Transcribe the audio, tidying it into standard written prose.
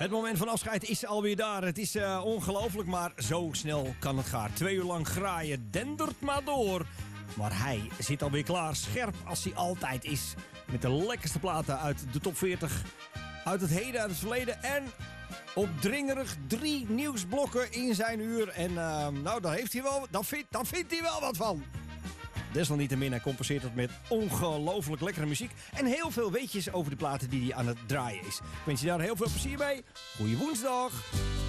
Het moment van afscheid is alweer daar. Het is ongelooflijk, maar zo snel kan het gaan. 2 uur lang graaien, dendert maar door. Maar hij zit alweer klaar, scherp als hij altijd is. Met de lekkerste platen uit de top 40. Uit het heden, uit het verleden. En opdringerig 3 nieuwsblokken in zijn uur. En nou, daar vindt hij wel wat van. Desalniettemin, hij compenseert het met ongelooflijk lekkere muziek. En heel veel weetjes over de platen die hij aan het draaien is. Ik wens je daar heel veel plezier mee. Goeie woensdag.